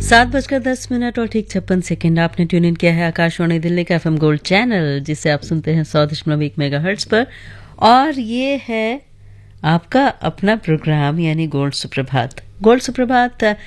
7:10 और ठीक 56 आपने ट्यून इन किया है आकाशवाणी दिल्ली का एफएम गोल्ड चैनल, जिसे आप सुनते हैं 100.1 मेगाहर्ट्ज पर। और ये है आपका अपना प्रोग्राम यानी गोल्ड सुप्रभात। गोल्ड सुप्रभात